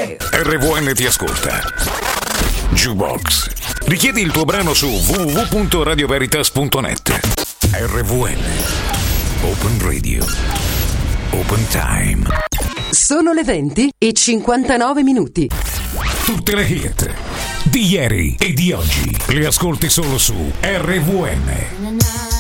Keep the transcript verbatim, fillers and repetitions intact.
R V N ti ascolta. Jukebox. Richiedi il tuo brano su w w w punto radio veritas punto net. R V N. Open Radio. Open Time. Sono le venti e cinquantanove minuti. Tutte le hit di ieri e di oggi le ascolti solo su R V N.